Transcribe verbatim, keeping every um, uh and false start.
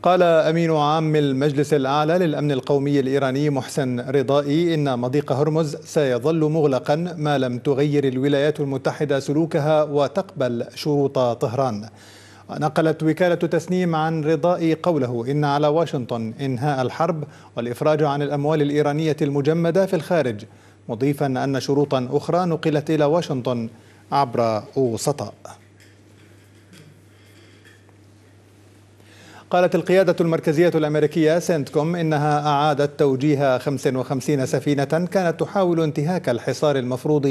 قال أمين عام المجلس الأعلى للأمن القومي الإيراني محسن رضائي إن مضيق هرمز سيظل مغلقا ما لم تغير الولايات المتحدة سلوكها وتقبل شروط طهران. نقلت وكالة تسنيم عن رضائي قوله إن على واشنطن إنهاء الحرب والإفراج عن الأموال الإيرانية المجمدة في الخارج، مضيفا أن شروطا أخرى نقلت إلى واشنطن عبر وسطاء. قالت القيادة المركزية الأمريكية سنتكوم إنها أعادت توجيه خمس وخمسين سفينة كانت تحاول انتهاك الحصار المفروض